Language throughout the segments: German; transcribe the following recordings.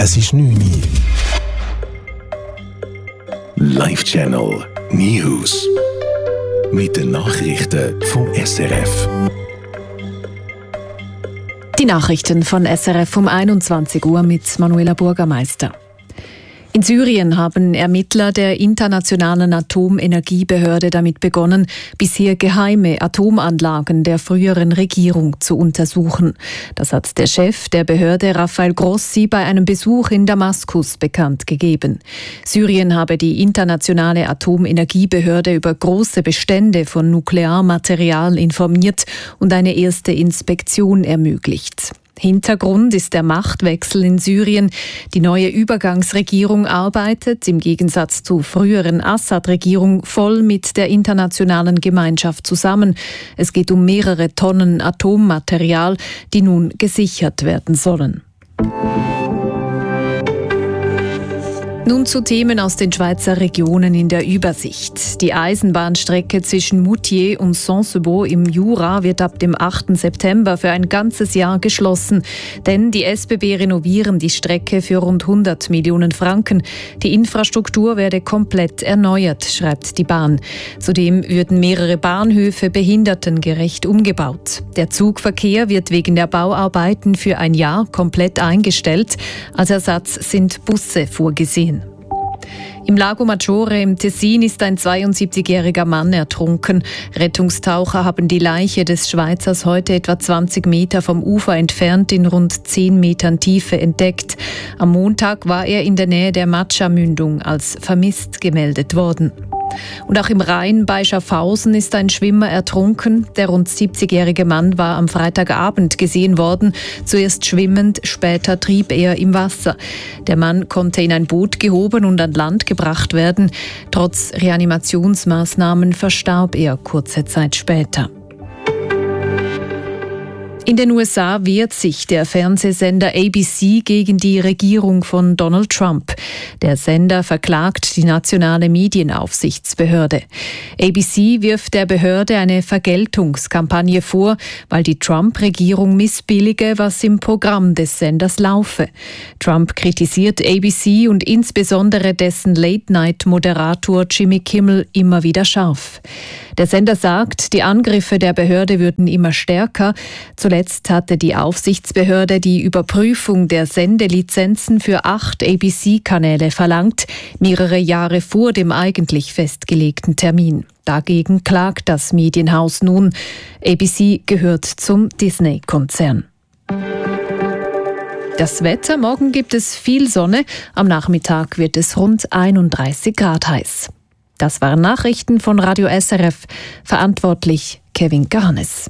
Es ist 9 Uhr. Live Channel News. Mit den Nachrichten vom SRF. Die Nachrichten von SRF um 21 Uhr mit Manuela Burgermeister. In Syrien haben Ermittler der Internationalen Atomenergiebehörde damit begonnen, bisher geheime Atomanlagen der früheren Regierung zu untersuchen. Das hat der Chef der Behörde Rafael Grossi bei einem Besuch in Damaskus bekannt gegeben. Syrien habe die Internationale Atomenergiebehörde über große Bestände von Nuklearmaterial informiert und eine erste Inspektion ermöglicht. Hintergrund ist der Machtwechsel in Syrien. Die neue Übergangsregierung arbeitet, im Gegensatz zur früheren Assad-Regierung, voll mit der internationalen Gemeinschaft zusammen. Es geht um mehrere Tonnen Atommaterial, die nun gesichert werden sollen. Nun zu Themen aus den Schweizer Regionen in der Übersicht. Die Eisenbahnstrecke zwischen Moutier und Saint-Sebaud im Jura wird ab dem 8. September für ein ganzes Jahr geschlossen. Denn die SBB renovieren die Strecke für rund 100 Millionen Franken. Die Infrastruktur werde komplett erneuert, schreibt die Bahn. Zudem würden mehrere Bahnhöfe behindertengerecht umgebaut. Der Zugverkehr wird wegen der Bauarbeiten für ein Jahr komplett eingestellt. Als Ersatz sind Busse vorgesehen. Im Lago Maggiore im Tessin ist ein 72-jähriger Mann ertrunken. Rettungstaucher haben die Leiche des Schweizers heute etwa 20 Meter vom Ufer entfernt in rund 10 Metern Tiefe entdeckt. Am Montag war er in der Nähe der Matscha-Mündung als vermisst gemeldet worden. Und auch im Rhein bei Schaffhausen ist ein Schwimmer ertrunken. Der rund 70-jährige Mann war am Freitagabend gesehen worden. Zuerst schwimmend, später trieb er im Wasser. Der Mann konnte in ein Boot gehoben und an Land gebracht werden. Trotz Reanimationsmaßnahmen verstarb er kurze Zeit später. In den USA wehrt sich der Fernsehsender ABC gegen die Regierung von Donald Trump. Der Sender verklagt die nationale Medienaufsichtsbehörde. ABC wirft der Behörde eine Vergeltungskampagne vor, weil die Trump-Regierung missbillige, was im Programm des Senders laufe. Trump kritisiert ABC und insbesondere dessen Late-Night-Moderator Jimmy Kimmel immer wieder scharf. Der Sender sagt, die Angriffe der Behörde würden immer stärker. Zuletzt hatte die Aufsichtsbehörde die Überprüfung der Sendelizenzen für 8 ABC-Kanäle verlangt, mehrere Jahre vor dem eigentlich festgelegten Termin. Dagegen klagt das Medienhaus nun. ABC gehört zum Disney-Konzern. Das Wetter: Morgen gibt es viel Sonne, am Nachmittag wird es rund 31 Grad heiß. Das waren Nachrichten von Radio SRF. Verantwortlich Kevin Garnes.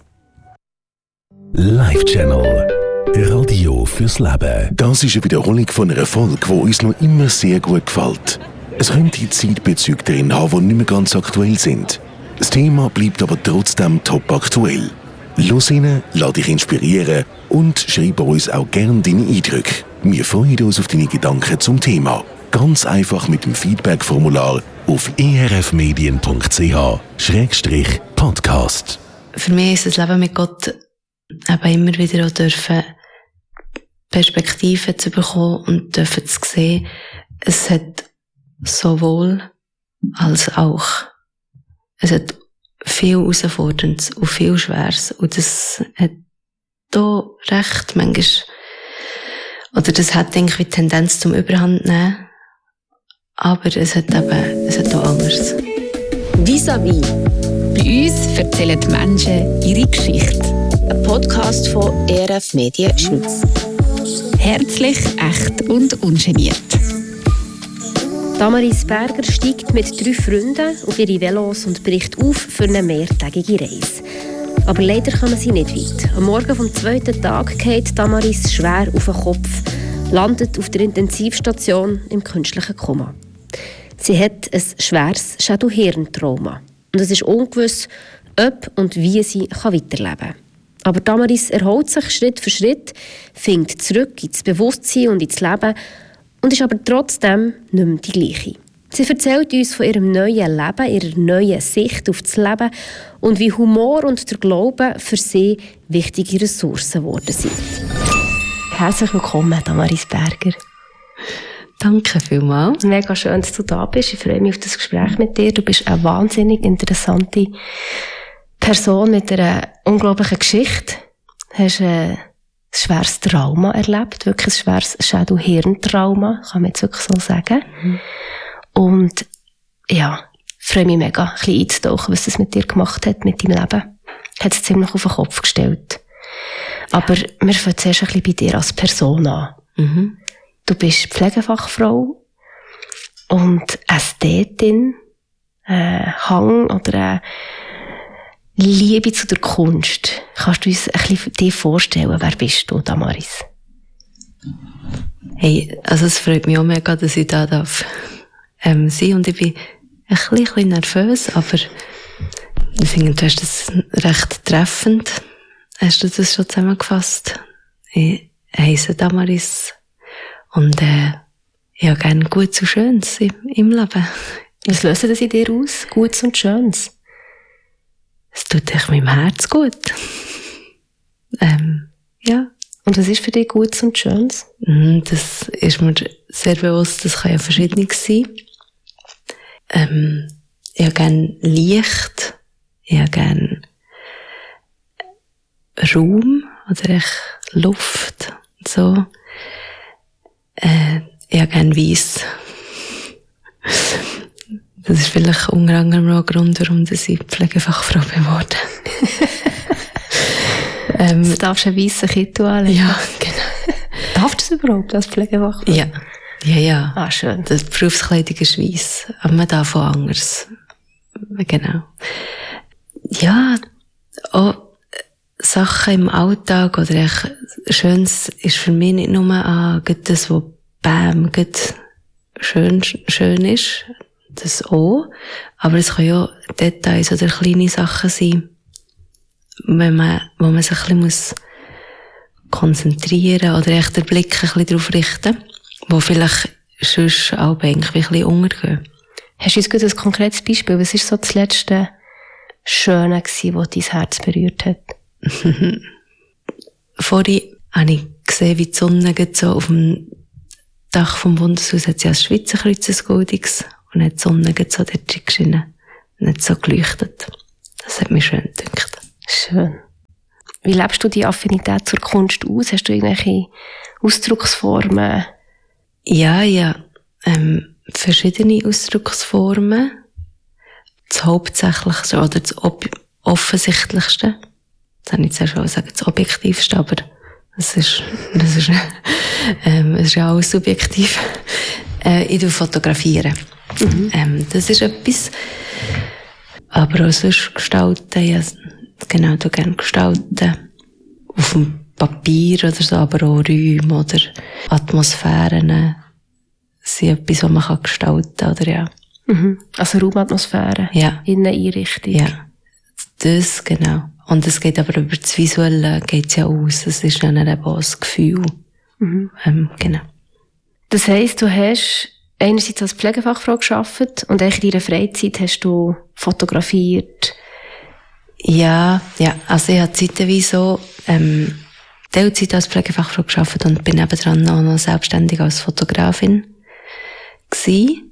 Live Channel. Radio fürs Leben. Das ist eine Wiederholung von einer Folge, die uns noch immer sehr gut gefällt. Es könnte Zeitbezüge drin haben, die nicht mehr ganz aktuell sind. Das Thema bleibt aber trotzdem top aktuell. Los rein, lass dich inspirieren und schreib uns auch gerne deine Eindrücke. Wir freuen uns auf deine Gedanken zum Thema. Ganz einfach mit dem Feedback-Formular auf erfmedien.ch/podcast. Für mich ist das Leben mit Gott eben immer wieder auch dürfen Perspektiven zu bekommen und dürfen zu sehen, es hat sowohl als auch. Es hat viel Herausforderndes und viel Schweres. Und das hat da recht manchmal, oder das hat irgendwie die Tendenz zum Überhand nehmen. Aber es hat auch anders. Vis-à-vis. Bei uns erzählen die Menschen ihre Geschichte. Ein Podcast von ERF Medien Schweiz. Herzlich, echt und ungeniert. Damaris Berger steigt mit 3 Freunden auf ihre Velos und bricht auf für eine mehrtägige Reise. Aber leider kommen sie nicht weit. Am Morgen vom 2. Tag geht Damaris schwer auf den Kopf, landet auf der Intensivstation im künstlichen Koma. Sie hat ein schweres Schädel-Hirn-Trauma. Und es ist ungewiss, ob und wie sie weiterleben kann. Aber Damaris erholt sich Schritt für Schritt, findet zurück ins Bewusstsein und ins Leben und ist aber trotzdem nicht mehr die gleiche. Sie erzählt uns von ihrem neuen Leben, ihrer neuen Sicht auf das Leben und wie Humor und der Glaube für sie wichtige Ressourcen geworden sind. Herzlich willkommen, Damaris Berger. Danke vielmals. Mega schön, dass du da bist. Ich freue mich auf das Gespräch mit dir. Du bist eine wahnsinnig interessante Person mit einer unglaublichen Geschichte. Du hast ein schweres Trauma erlebt, wirklich ein schweres Schädel-Hirntrauma, kann man jetzt wirklich so sagen. Und ja, ich freue mich mega, ein bisschen einzutauchen, was das mit dir gemacht hat, mit deinem Leben. Hat es ziemlich auf den Kopf gestellt. Aber wir fangen zuerst ein bisschen bei dir als Person an. Du bist Pflegefachfrau und Ästhetin, Hang oder Liebe zu der Kunst. Kannst du uns ein bisschen dir vorstellen, wer bist du, Damaris? Hey, also es freut mich auch mega, dass ich da darf sein, und ich bin ein bisschen nervös, aber ich finde, du hast das recht treffend. Hast du das schon zusammengefasst? Ich heisse Damaris und ich habe gerne Gutes und Schönes im Leben. Was löst das in dir aus? Gutes und Schönes? Es tut echt meinem Herz gut. Ja. Und was ist für dich Gutes und Schönes? Das ist mir sehr bewusst, das kann ja verschiedenes sein. Ich habe gerne Licht, ich habe gerne Raum oder echt Luft und so. Ich habe gerne Weiss. Das ist vielleicht unter anderem auch ein Grund, warum ich Pflegefachfrau geworden bin. Du darfst einen weissen Kittel anlegen. Ja, genau. Darfst du das überhaupt als Pflegefachfrau? Ja. Ah, schön. Die Berufskleidung ist weiss, aber man darf auch anders. Genau. Ja, auch Sachen im Alltag oder echt Schönes ist für mich nicht nur das, was schön ist. Das auch. Aber es können ja Details oder kleine Sachen sein, wo man sich ein bisschen konzentrieren muss oder echt den Blick ein bisschen darauf richten, wo vielleicht sonst auch eigentlich ein bisschen untergehen. Hast du uns ein konkretes Beispiel? Was war so das letzte Schöne gewesen, das dein Herz berührt hat? Vorhin habe ich gesehen, wie die Sonne so auf dem Dach vom Bundeshaus hat sie als Schweizer Kreuz ein goldiges und hat die Sonne so dort geschienen und hat so geleuchtet. Das hat mich schön gedacht. Schön. Wie lebst du die Affinität zur Kunst aus? Hast du irgendwelche Ausdrucksformen? Ja. Verschiedene Ausdrucksformen. Das Hauptsächlichste oder das Offensichtlichste. Das habe ich zuerst schon gesagt, das Objektivste, aber das ist ja alles subjektiv. Ich fotografiere. Das ist etwas. Aber auch sonst gestalten, ja, genau, du gerne gestalten. Auf dem Papier oder so, aber auch Räume oder Atmosphären sind etwas, was man gestalten kann, oder ja. Also Raumatmosphäre. Ja. Inneneinrichtung. Ja. Das, genau. Und es geht aber über das Visuelle, geht's ja aus. Es ist ja eben auch das Gefühl. Genau. Das heisst, du hast einerseits als Pflegefachfrau gearbeitet und eigentlich in deiner Freizeit hast du fotografiert. Ja. Also ich habe zeitweise so, Teilzeit als Pflegefachfrau gearbeitet und bin nebendran noch selbstständig als Fotografin gsi.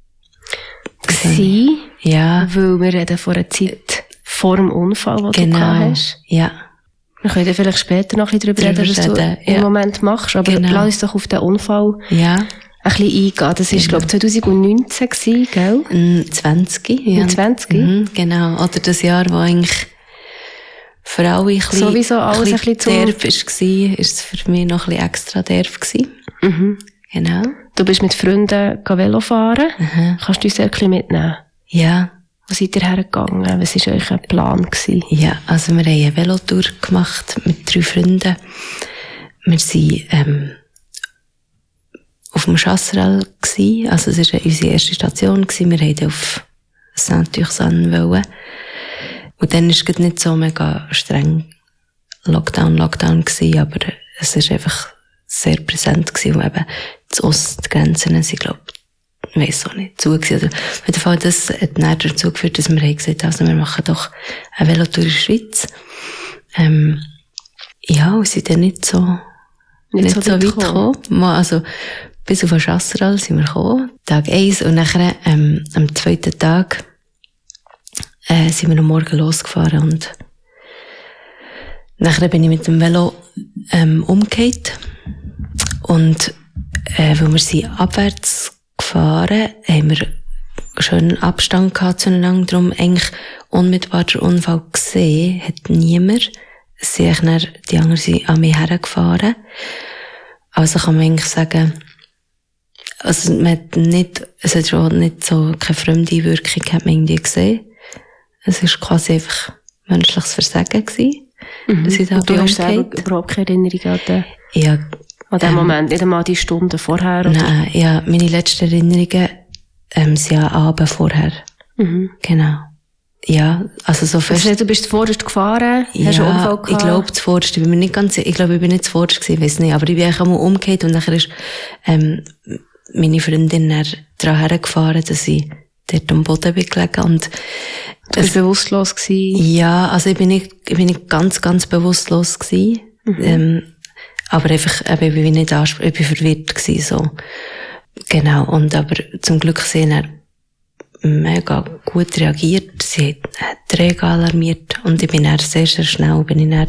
Ja. Weil wir reden von einer Zeit vor dem Unfall, den du gehabt hast. Ja. Wir können ja vielleicht später noch ein bisschen darüber reden, was du im Moment machst. Aber lass uns doch auf den Unfall ein bisschen eingehen. Das war, glaube ich, 2019 gewesen, gell? 20, ja. 20? Genau. Oder das Jahr, wo eigentlich für alle ein bisschen, sowieso alles ein bisschen derb war, ist es für mich noch ein bisschen extra derb gewesen. Genau. Du bist mit Freunden Velo fahren. Kannst du uns ein bisschen mitnehmen? Ja. Wo seid ihr hergegangen? Was war euer Plan gewesen? Ja, also wir haben eine Velotour gemacht mit 3 Freunden. Wir waren auf dem Chasserelle gsi. Also es war unsere erste Station gewesen. Wir wollten auf Saint-Ursanne wollen. Und dann war es nicht so mega streng Lockdown gewesen, aber es war einfach sehr präsent gewesen. Und eben die Ostgrenzen sind, glaube ich weiss auch nicht, zu gewesen. Auf jeden Fall, das hat dann dazu geführt, dass wir gesagt haben, also wir machen doch eine Velotour in der Schweiz. Ja, und sind dann nicht so weit gekommen. Also, bis auf den Chasseral sind wir gekommen, Tag 1, und nachher, am zweiten Tag, sind wir am Morgen losgefahren und nachher bin ich mit dem Velo, umgekehrt und, weil wir sind abwärts gefahren, haben wir schön Abstand gehabt zueinander, darum eigentlich unmittelbar den Unfall gesehen, hat niemand. Die anderen sind an mich hergefahren. Also kann man eigentlich sagen, also es hat schon nicht so keine fremde Wirkung, hat man irgendwie gesehen. Es war quasi einfach menschliches Versagen gewesen. Dass ich da und du hast selber überhaupt keine Erinnerung an den Moment, nicht einmal die Stunden vorher? Oder? Nein, ja, meine letzten Erinnerungen, sind ja Abend vorher. Genau. Ja, also so fest. Also, du bist zuvorderst gefahren, hast einen Unfall gehabt? Ich glaube zuvorderst, ich bin nicht zuvorderst gewesen, weiss nicht, aber ich bin eigentlich einmal umgekehrt und nachher ist, meine Freundin dann daran hergefahren, dass ich dort am Boden bin gelegen und du bist bewusstlos gewesen? Ja, also ich bin nicht ganz bewusstlos gewesen. Aber einfach, ich bin verwirrt gewesen, so. Genau. Und aber zum Glück sind er mega gut reagiert. Sie hat Träger alarmiert. Und ich bin dann sehr schnell,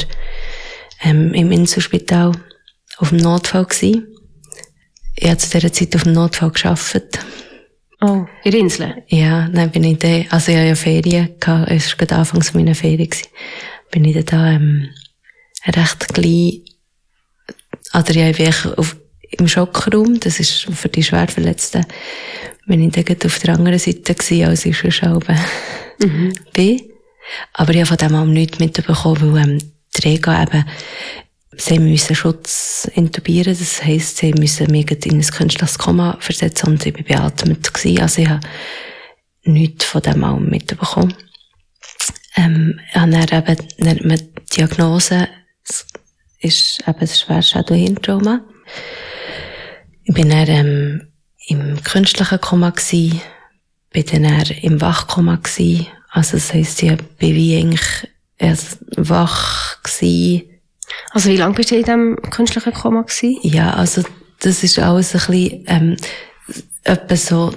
im Inselspital auf dem Notfall gewesen. Ich habe zu dieser Zeit auf dem Notfall gearbeitet. Oh, in der Insel? Ja, dann bin ich da, also ich hatte ja Ferien gehabt, es war gerade anfangs meiner Ferien gewesen. Bin ich da, recht gleich, oder ich war im Schockraum, das ist für die Schwerverletzten, bin ich dann auf der anderen Seite gewesen, als ich schon bin. Aber ich habe von dem auch nichts mitbekommen, weil, die Rega eben, sie müssen Schutz intubieren, das heisst, sie müssen mich in ein künstliches Koma versetzen und ich war beatmet gewesen, also ich habe nichts von dem auch mitbekommen. Ich habe dann eben eine Diagnose, es ist eben ein schweres Schädelhirntrauma. Ich bin dann im künstlichen Koma gewesen, bin dann im Wachkoma gewesen, also das heisst, ich bin wie eigentlich erst wach gewesen. Also wie lange bist du in diesem künstlichen Koma gewesen? Ja, also das ist alles ein bisschen, etwa so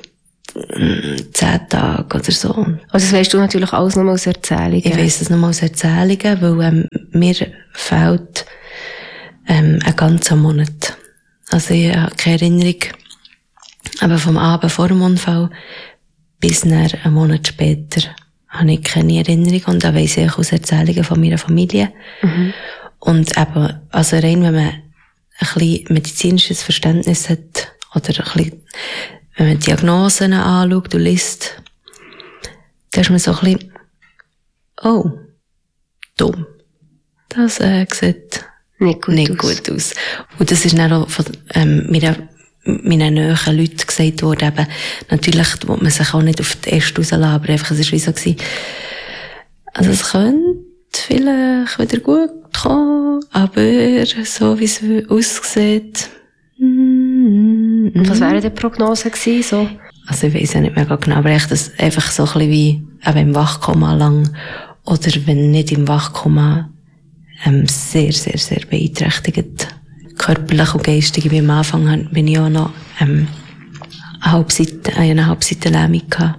10 Tage oder so. Also das weisst du natürlich alles nochmal aus Erzählungen? Ich weiss es nochmal aus Erzählungen, weil mir fehlt ein ganzer Monat. Also ich habe keine Erinnerung, aber vom Abend vor dem Unfall bis nach einen Monat später habe ich keine Erinnerung und da weiss ich aus Erzählungen von meiner Familie. Und eben, also rein, wenn man ein bisschen medizinisches Verständnis hat, oder ein bisschen, wenn man Diagnosen anschaut und liest, dann ist man so ein bisschen, oh, dumm. Das sieht nicht gut aus. Und das ist dann auch von meinen nahen Leuten gesagt worden, eben, natürlich will man sich auch nicht auf die Äste rauslassen, aber einfach, es war wie so gewesen, also es könnte vielleicht wieder gut kommen, aber so wie es aussieht. Und was wäre die Prognose gewesen, so? Also ich weiss ja nicht mega genau, aber echt das einfach so ein bisschen wie eben im Wachkoma lang oder wenn nicht im Wachkoma sehr, sehr, sehr beeinträchtigt. Körperlich und geistig. Am Anfang bin ich auch noch eine Halbseite Lähmung gehabt.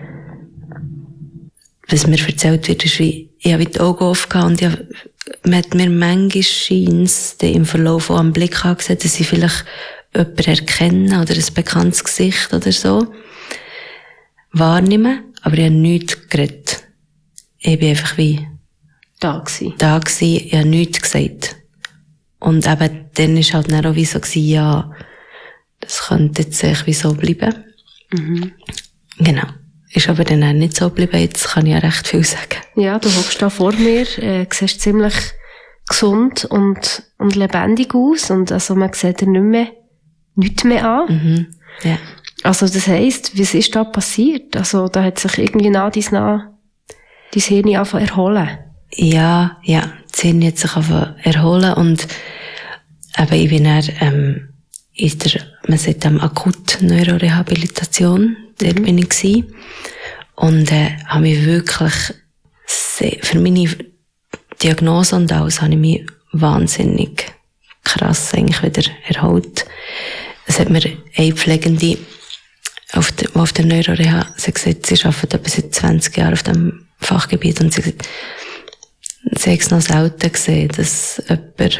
Was mir erzählt wird, ist wie, ich habe die Augen offen und man hat mir manchmal scheint's im Verlauf auch am Blick angesehen, dass ich vielleicht jemanden erkenne oder ein bekanntes Gesicht oder so wahrnehme, aber ich habe nichts geredet. Ich bin einfach wie da gewesen, ich habe nichts gesagt. Und eben dann war halt dann auch wie so gewesen, ja, das könnte jetzt echt wie so bleiben. Genau. Ist aber dann auch nicht so geblieben, jetzt kann ich ja recht viel sagen. Ja, du hockst da vor mir, siehst ziemlich gesund und lebendig aus und also man sieht dir nichts mehr an. Ja. Also das heisst, was ist da passiert? Also da hat sich irgendwie dein Hirn angefangen erholen. Ja, das Hirn hat sich angefangen erholen und eben ich bin dann man sagt Akut-Neurorehabilitation, dort bin ich gewesen. Und habe mich wirklich für meine Diagnose und alles habe ich mich wahnsinnig krass eigentlich wieder erholt. Es hat mir eine Pflegende auf der Neuroreha gesagt, sie arbeitet etwa seit 20 Jahren auf diesem Fachgebiet und sie hat gesagt, sie hat es noch selten gesehen, dass jemand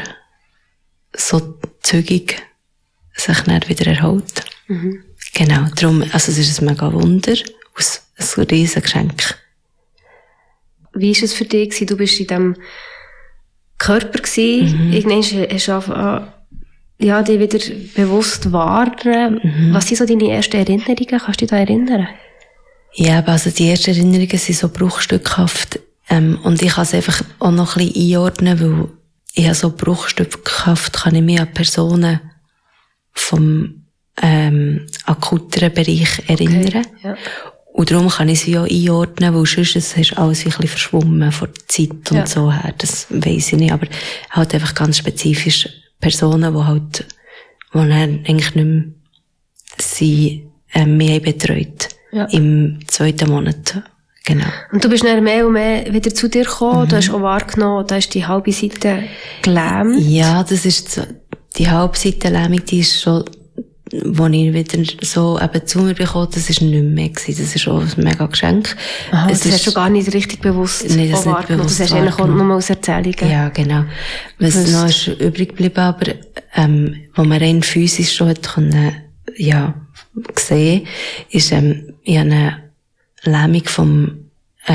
so zügig sich dann wieder erholt. Mhm. Genau, darum, also es ist ein mega Wunder, ein riesen Geschenk. Wie war es für dich? Du bist in diesem Körper gewesen. Irgendwann hast du angefangen, dich wieder bewusst wahrnehmen. Was sind so deine ersten Erinnerungen? Kannst du dich da erinnern? Ja, also die ersten Erinnerungen sind so bruchstückhaft. Und ich kann es einfach auch noch ein bisschen einordnen, weil ich habe so bruchstückhaft, kann ich mich an Personen vom akuteren Bereich erinnern. Okay, ja. Und darum kann ich sie auch einordnen, weil sonst ist alles ein bisschen verschwommen von der Zeit und so her. Das weiss ich nicht, aber halt einfach ganz spezifisch Personen, die dann eigentlich nicht mehr sie, mich betreut. Ja. Im 2. Monat. Genau. Und du bist dann mehr und mehr wieder zu dir gekommen, du hast auch wahrgenommen, da ist die halbe Seite gelähmt. Ja, das ist die halbe Seite Lähmung, die ist schon, wo ich wieder so eben zu mir bekomme, das ist nicht mehr gewesen. Das ist auch ein mega Geschenk. Aha, das hast du gar nicht richtig bewusst wahrgenommen. Das hast du eigentlich nur aus Erzählungen. Ja, genau. Was noch ist übrig geblieben, aber, wo man rein physisch schon hat können, gesehen, ist, ich habe eine Lähmung vom,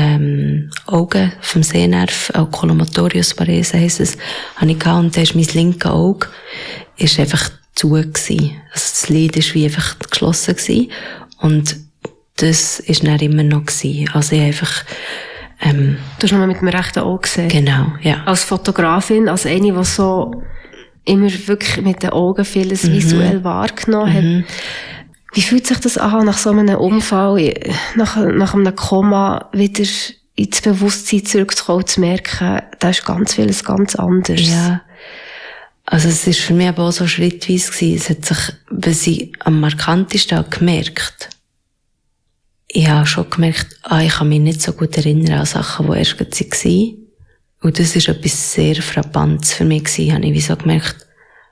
Augen, vom Sehnerv, Oculomotorius parese heisst es, habe ich gehabt, und da ist mein linkes Auge, ist einfach zu gewesen. Also das Lid ist wie einfach geschlossen gewesen. Und das ist dann immer noch gewesen. Also ich einfach, du hast nochmal mit dem rechten Auge gesehen. Genau, ja. Als Fotografin, als eine, die so immer wirklich mit den Augen vieles visuell wahrgenommen hat. Wie fühlt sich das an, nach so einem Unfall, nach einem Koma, wieder ins Bewusstsein zurückzukommen, zu merken, da ist ganz vieles ganz anders? Ja. Also es ist für mich aber auch so schrittweise gewesen. Es hat sich, was ich am markantesten gemerkt, ich habe schon gemerkt, ich kann mich nicht so gut erinnern an Sachen, die erst gerade waren. Und das ist etwas sehr Frappantes für mich gewesen. Habe ich wie so gemerkt,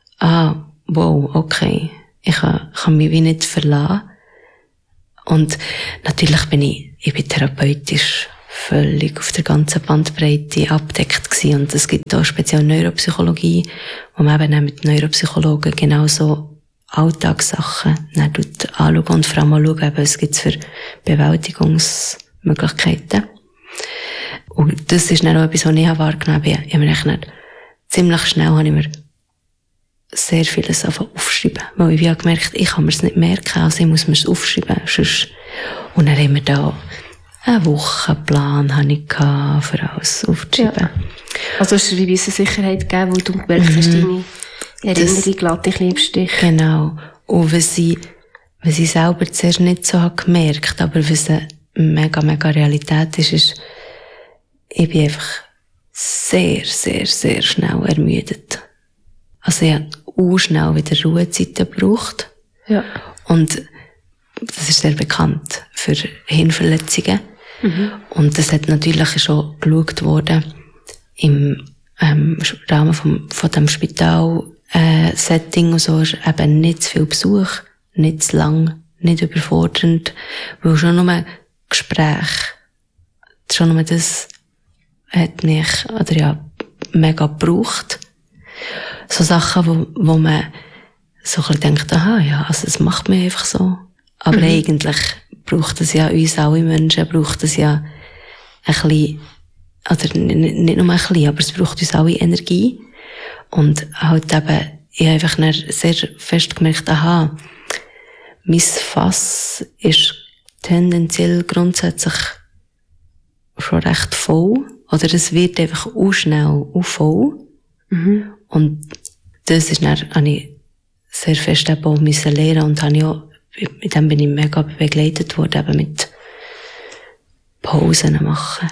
wow, okay. Ich kann mich wie nicht verlassen. Und natürlich bin ich therapeutisch völlig auf der ganzen Bandbreite abgedeckt gewesen. Und es gibt auch speziell Neuropsychologie, wo man eben auch mit Neuropsychologen genauso Alltagssachen anschauen und vor allem mal schauen, was gibt's für Bewältigungsmöglichkeiten. Und das ist dann auch etwas, was ich wahrgenommen habe. Ich habe mir echt ziemlich schnell sehr vieles aufschreiben. Weil ich habe gemerkt, ich kann mir es nicht merken, also ich muss mir es aufschreiben. Und dann haben wir da einen Wochenplan für alles aufzuschreiben. Ja. Also hast du eine gewisse Sicherheit gegeben, weil du gemerkt hast, deine Erinnerung lässt dich im Stich. Genau. Und was ich selber zuerst nicht so habe gemerkt, aber was eine mega, mega Realität ist, ich bin einfach sehr, sehr, sehr schnell ermüdet. Also ich habe auch schnell wieder Ruhezeiten gebraucht. Ja. Und das ist sehr bekannt für Hirnverletzungen. Und das hat natürlich schon geschaut worden im Rahmen von dem Spital-Setting und so ist eben nicht zu viel Besuch, nicht zu lang, nicht überfordernd, weil schon nur Gespräch, schon nur das hat mich, mega gebraucht. So Sachen, wo man so ein bisschen denkt, also das macht man einfach so. Aber eigentlich braucht es ja uns alle Menschen, braucht es ja ein bisschen, oder nicht nur ein bisschen, aber es braucht uns alle Energie. Und halt eben, ich habe einfach sehr fest gemerkt, mein Fass ist tendenziell grundsätzlich schon recht voll. Oder es wird einfach auch schnell auch voll. Und das ist dann, habe ich sehr fest eben auch müssen lernen und habe ich auch, mit dem bin ich mega begleitet worden, eben mit Pausen machen.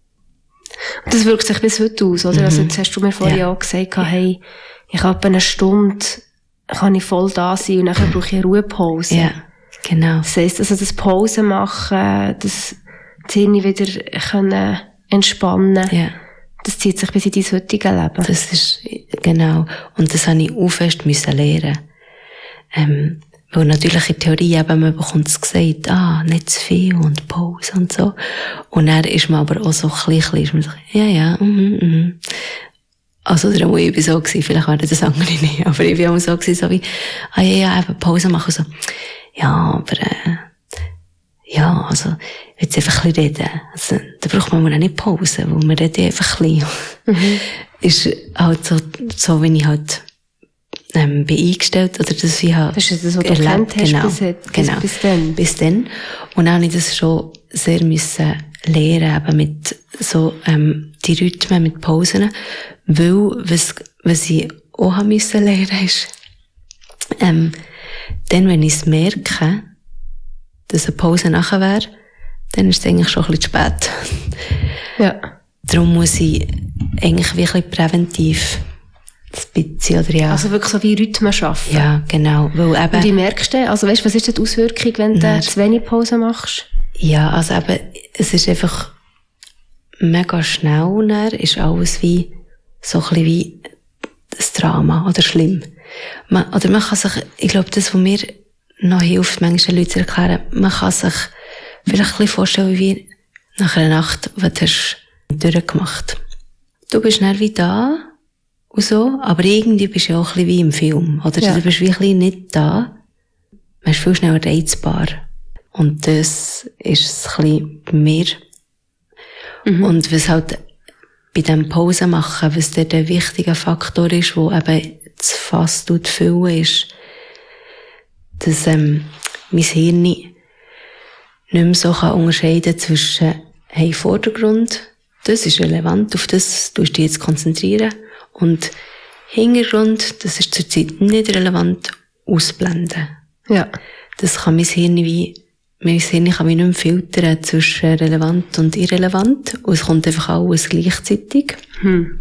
Und das wirkt sich bis heute aus, oder? Also jetzt hast du mir vorhin auch gesagt, hey, ich habe eine Stunde, kann ich voll da sein und dann brauche ich eine Ruhepause. Ja, genau. Das heisst, also das Pausen machen, das Hirn wieder können entspannen. Ja. Das zieht sich bis in dein heutige Leben. Das ist, genau. Und das habe ich auch fest müssen lernen. Weil natürlich in der Theorie eben, man bekommt es gesagt, nicht zu viel und Pause und so. Und dann ist man aber auch so klein, ist man so, Also, oder auch ich war so gewesen, vielleicht werden das andere nicht, aber ich war auch so gewesen, so wie, eben Pause machen, so, aber also, jetzt einfach ein bisschen reden. Also, da braucht man auch nicht Pause, weil man redet einfach ein bisschen. Ist halt so, wenn ich halt, bin eingestellt, oder das ich halt das ist das, was du erlebt hast bis dann. Und auch nicht das schon sehr müssen lernen, eben mit so, die Rhythmen, mit Pausen. Weil, was ich auch haben müssen lernen, ist, dann, wenn ich es merke, dass eine Pause nachher wäre, dann ist es eigentlich schon ein bisschen spät. Ja. Darum muss ich eigentlich wirklich präventiv ein bisschen, oder ja. Also wirklich so wie Rhythmen schaffen. Ja, genau. Weil eben, und wie merkst du, also weißt, was ist denn die Auswirkung, wenn du zu wenig Pause machst? Ja, also eben, es ist einfach mega schnell, und dann ist alles wie, so ein bisschen wie das Drama, oder schlimm. Man kann sich, ich glaube, das, was mir noch hilft, manchen Leuten zu erklären, man kann sich vielleicht ein bisschen vorstellen, wie nach einer Nacht, was hast du durchgemacht. Du bist dann wie da, und so, aber irgendwie bist du ja auch ein bisschen wie im Film, oder? Ja. Du bist wie ein bisschen nicht da. Man ist viel schneller reizbar. Und das ist ein bisschen bei mir. Und was halt bei diesem Pause machen, was dort ein wichtiger Faktor ist, wo eben das Fass füllen ist, dass mein Hirn nicht mehr so unterscheiden kann zwischen Vordergrund, das ist relevant, auf das tust du dich jetzt konzentrieren, und Hintergrund, das ist zurzeit nicht relevant, ausblenden. Ja. Das kann mein Hirn kann mich nicht mehr filtern zwischen relevant und irrelevant. Und es kommt einfach alles gleichzeitig. Und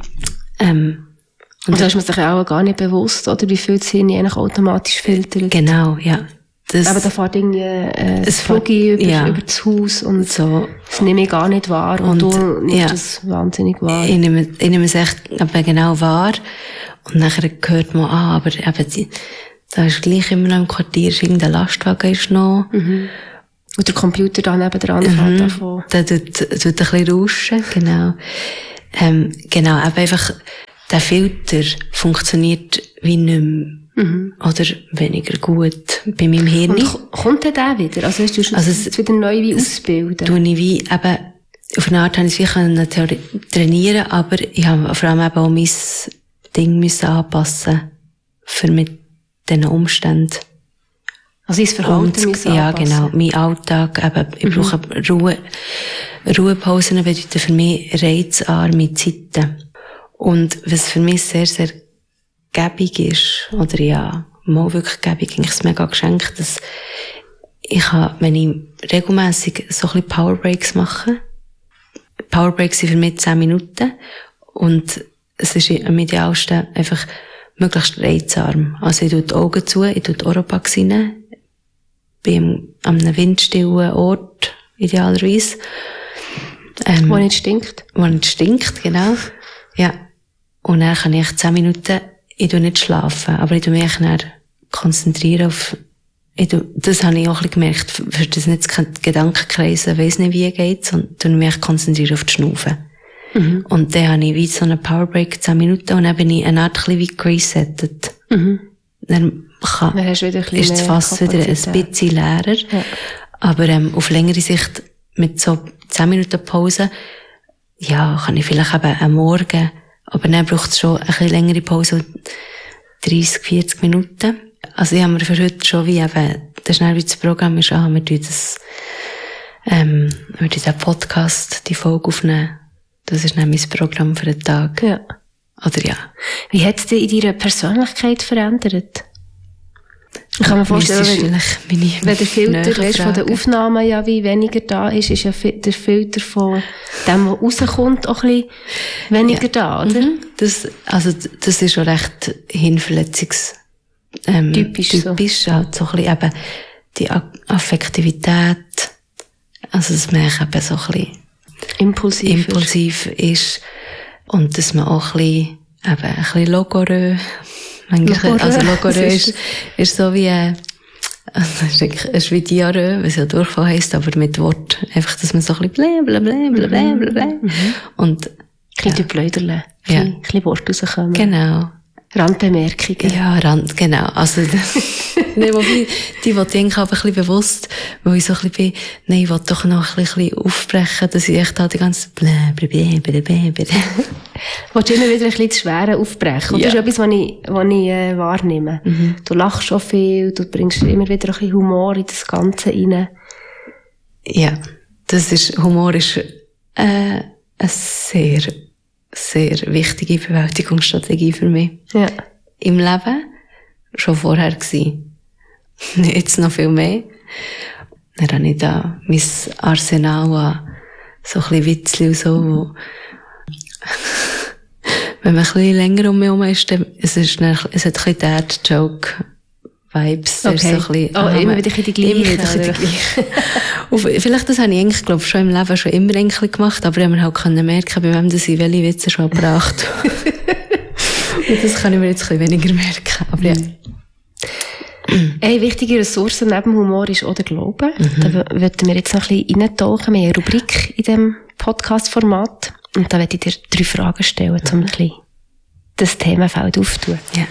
da ist man sich auch gar nicht bewusst, oder? Wie viel das Hirn eigentlich automatisch filtert. Genau, ja. Aber da fährt irgendwie ein Flug über das Haus und so. Das nehme ich gar nicht wahr. Und du nimmst das wahnsinnig wahr. Ich nehme es echt genau wahr. Und nachher hört man, aber eben, da ist gleich immer noch im Quartier, irgendein Lastwagen ist noch. Und der Computer da nebendran fährt davon. Der tut ein bisschen rauschen, genau. Genau, aber einfach, der Filter funktioniert wie nicht mehr. Oder weniger gut bei meinem Hirn. Und kommt der wieder? Also, du es wieder neu wie ausbilden? Tue ich wie, eben, auf eine Art habe ich es wie trainieren, aber ich habe vor allem eben auch mein Ding müssen anpassen, für mit diesen Umständen. Also, ins Verhalten müssen ja, anpassen. genau. Mein Alltag, eben, ich brauche Ruhe. Ruhepausen bedeuten für mich reizarme Zeiten. Und was für mich sehr, sehr gäbig ist, oder ja, mal wirklich gäbig, eigentlich ist es mega geschenkt, dass ich kann, wenn ich regelmässig so ein bisschen Powerbreaks mache, Powerbreaks sind für mich 10 Minuten, und es ist am idealsten einfach möglichst reizarm. Also ich tue die Augen zu, ich tue die Oropax rein, bin an einem windstillen Ort, idealerweise. Wo nicht stinkt. Wo nicht stinkt, genau. Ja. Und dann kann ich 10 Minuten, ich tue nicht schlafen, aber ich tue mich dann konzentrieren auf, das habe ich auch ein bisschen gemerkt, für das nicht Gedankenkreisen, weiss nicht wie geht, sondern tue mich konzentrieren auf die Schnaufen. Und dann habe ich wie so einen Powerbreak 10 Minuten, und dann bin ich eine Art ein bisschen wie geresettet. Dann ist das Fass wieder ein bisschen leerer. Ja. Aber auf längere Sicht, mit so 10 Minuten Pause, ja, kann ich vielleicht eben am Morgen, aber dann braucht es schon eine bisschen längere Pause, 30, 40 Minuten. Also ich habe mir für heute schon wie eben, das schnell wie das Programm ist, wir tun diesen Podcast, die Folge aufnehmen. Das ist dann mein Programm für den Tag. Ja. Oder ja. Wie hat es dich in deiner Persönlichkeit verändert? Ich kann mir vorstellen, wenn der Filter von den Aufnahmen ja wie weniger da ist ja der Filter von dem, was rauskommt, auch ein bisschen weniger da, oder? Das ist schon recht hinverletzungs typisch so. Halt so ein bisschen eben die Affektivität, also dass man eben so ein bisschen impulsiv ist, und dass man auch ein bisschen logorö, Logorö ist so wie es ist wie Diarrhoe, was ja Durchfall heisst, aber mit Wort. Einfach, dass man so ein bisschen blablabla. Und ein bisschen Blöderle. Ein bisschen Wort rauskommen. Genau. Randbemerkungen. Ja, genau. Also, nee, wobei, die wollte ich eigentlich auch ein bisschen bewusst, weil ich so ein bisschen bin, nein, ich wollte doch noch ein bisschen aufbrechen, dass ich echt halt die ganze Willst du immer wieder ein bisschen das Schwere aufbrechen? Ja. Das ist etwas, was ich wahrnehme. Du lachst schon viel, du bringst immer wieder ein bisschen Humor in das Ganze rein. Ja, Humor ist, eine sehr wichtige Bewältigungsstrategie für mich. Ja. Im Leben schon vorher gewesen. Jetzt noch viel mehr. Dann habe ich da mein Arsenal an so ein bisschen Witzchen und so. Wenn man ein bisschen länger um mich herum ist, dann, es hat ein bisschen Dad-Joke-Vibes. Okay. So ein bisschen, immer wieder die gleichen. Und vielleicht, das habe ich eigentlich, glaube ich, schon im Leben schon immer eigentlich gemacht, aber ich habe mir halt merken, bei wem das ich welche Witze schon gebracht habe. Und das kann ich mir jetzt ein bisschen weniger merken. Aber ja. Eine wichtige Ressource neben Humor ist auch der Glaube. Da würden wir jetzt noch ein bisschen reintauchen. Wir haben eine Rubrik in diesem Podcast-Format. Und da werde ich dir 3 Fragen stellen, um ein bisschen das Themenfeld aufzutun. Ja.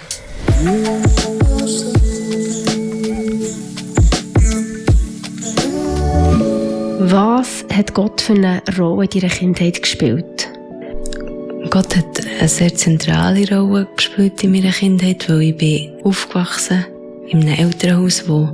Was hat Gott für eine Rolle in deiner Kindheit gespielt? Gott hat eine sehr zentrale Rolle gespielt in meiner Kindheit, weil ich bin aufgewachsen in einem Elternhaus, wo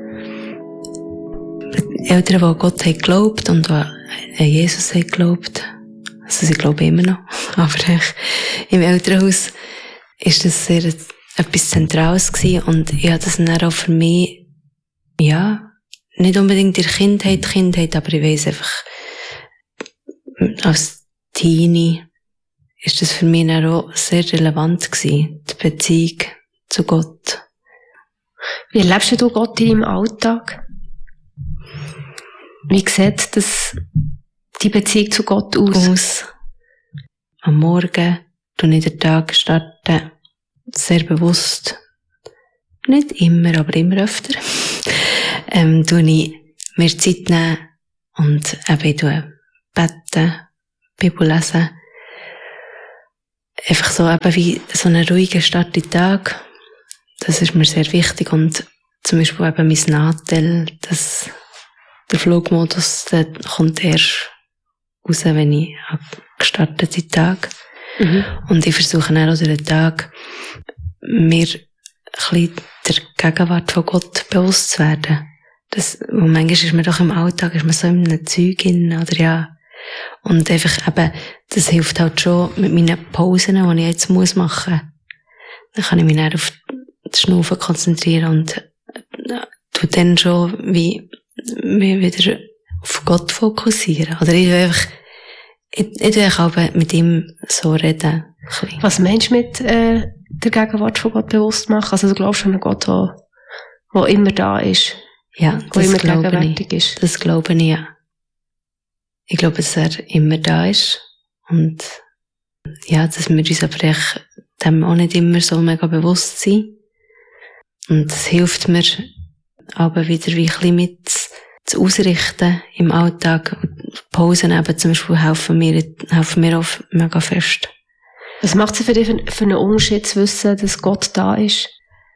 Eltern, die Gott haben geglaubt und an Jesus haben geglaubt. Also sie glauben immer noch. Aber im Elternhaus ist das sehr etwas Zentrales gewesen und ich habe das dann auch für mich, ja, nicht unbedingt in der Kindheit, aber ich weiss einfach, als Teenie ist das für mich dann auch sehr relevant gewesen, die Beziehung zu Gott. Wie erlebst du Gott in deinem Alltag? Wie sieht die Beziehung zu Gott aus? Am Morgen, starte ich den Tag starten, sehr bewusst. Nicht immer, aber immer öfter. Tue ich mir Zeit nehmen und eben beten, Bibel lesen. Einfach so eben wie so einen ruhigen Start in den Tag. Das ist mir sehr wichtig und zum Beispiel eben mein Nachteil, der Flugmodus, der kommt erst raus, wenn ich gestartet den Tag. Und ich versuche dann auch durch den Tag, mir ein bisschen der Gegenwart von Gott bewusst zu werden. Und manchmal ist man doch im Alltag, ist man so in einem Zeug hin, oder ja. Und einfach eben, das hilft halt schon mit meinen Pausen, die ich jetzt machen muss. Dann kann ich mich dann auf das Schnaufen konzentrieren und tu dann schon wie mich wieder auf Gott fokussieren. Oder ich will auch mit ihm so reden. Was meinst du mit der Gegenwart von Gott bewusst machen? Also du glaubst an einen Gott, der immer da ist? Ja, das immer gegenwärtig ist. Das glaube ich, ja. Ich glaube, dass er immer da ist. Und ja, dass wir uns aber dem auch nicht immer so mega bewusst sind. Und es hilft mir aber wieder wie ein bisschen mit zu ausrichten im Alltag. Pausen eben zum Beispiel helfen mir auch mega fest. Was macht es für dich für einen Unterschied zu wissen, dass Gott da ist?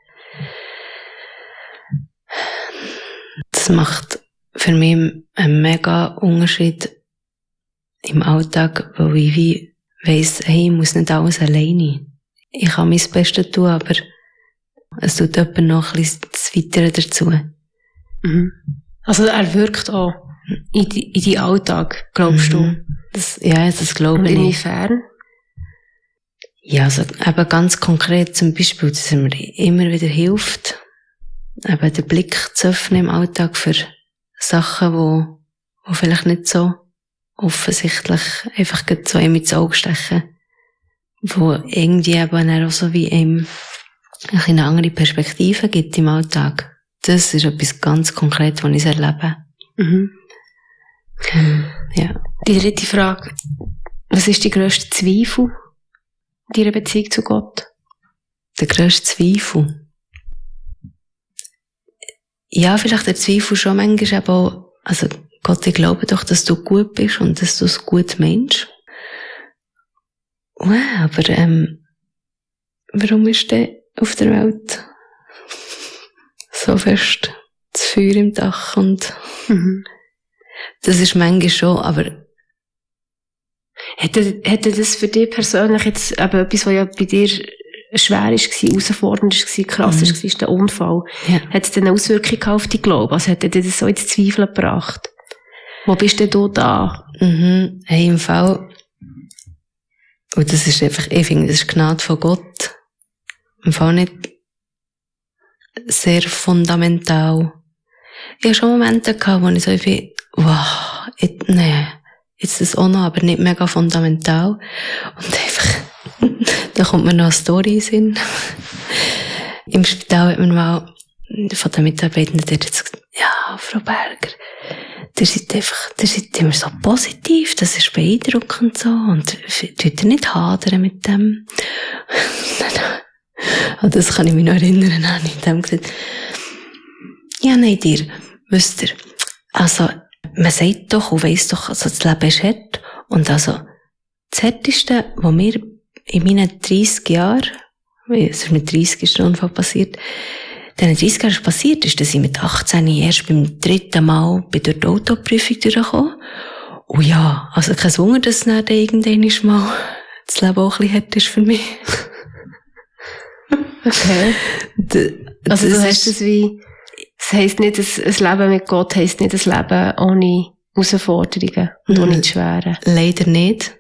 Das macht für mich einen mega Unterschied im Alltag, weil ich wie weiss, hey, ich muss nicht alles alleine. Ich kann mein Bestes tun, aber es tut jemand noch ein bisschen das Weitere dazu. Also er wirkt auch in deinen Alltag, glaubst du? Das glaube ich. Und inwiefern? Ja, also eben ganz konkret zum Beispiel, dass er mir immer wieder hilft, eben den Blick zu öffnen im Alltag für Sachen, wo vielleicht nicht so offensichtlich einfach so einem ins Auge stechen, wo irgendwie eben auch so wie einem eine andere Perspektive gibt im Alltag. Das ist etwas ganz Konkretes, was ich erlebe. Ja. Die dritte Frage. Was ist die grösste Zweifel in deiner Beziehung zu Gott? der grösste Zweifel. Ja, vielleicht der Zweifel schon manchmal eben auch, also Gott, ich glaube doch, dass du gut bist und dass du es gut meinst. Aber warum ist denn auf der Welt so fest das Feuer im Dach? Und das ist manchmal schon, aber Hätte das für dich persönlich jetzt eben etwas, was ja bei dir schwer war, herausfordernd war, krass war, ist der Unfall. Ja. Hat es denn eine Auswirkung auf deinen Glauben? Also hat dir das so ins Zweifel gebracht? Wo bist denn du da? Hey, im Fall, und das ist einfach, ich finde, das ist Gnade von Gott. Im Fall nicht sehr fundamental. Ich hatte schon Momente gehabt, wo ich so wie, wow, nee, jetzt das auch noch, aber nicht mega fundamental. Und einfach, da kommt mir noch eine Story in den Sinn. Im Spital hat man mal von den Mitarbeitern gesagt, ja, Frau Berger, ihr seid immer so positiv, das ist beeindruckend so, und tut ihr nicht hadern mit dem? Und das kann ich mich noch erinnern, habe ich dem gesagt, ja, nein, dir, wisst ihr, also, man sagt doch und weiss doch, also das Leben ist hart, und also, das Härteste, was mir in meinen 30 Jahren, es ist mit 30 ist der Unfall passiert, in diesen 30 Jahren ist passiert, ist, dass ich mit 18 erst beim 3. Mal bei der Autoprüfung durchgekommen. Und ja, also kein Wunder, dass dann irgendwann mal das Leben auch ein bisschen hart ist für mich. Okay. Also du hast es wie, es heisst nicht, ein Leben mit Gott heisst nicht ein Leben ohne Herausforderungen und ohne Schwere. Leider nicht.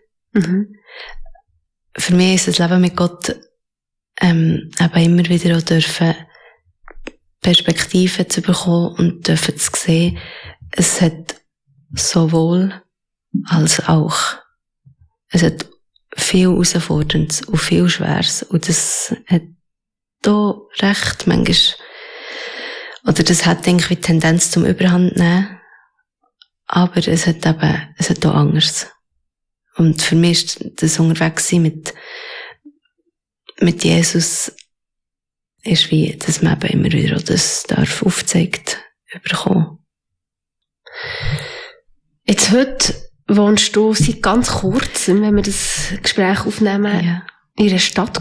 Für mich ist das Leben mit Gott eben immer wieder auch dürfen Perspektiven zu bekommen und dürfen zu sehen, es hat sowohl als auch. Es hat viel Herausforderndes und viel Schweres. Und das hat da recht manchmal, oder das hat, denke ich, die Tendenz zum Überhand nehmen. Aber es hat auch Angst. Und für mich ist das Unterwegssein mit Jesus ist wie, dass man eben immer wieder das darf aufgezeigt bekommen. Jetzt heute wohnst du seit ganz kurzem, wenn wir das Gespräch aufnehmen, in einer Stadt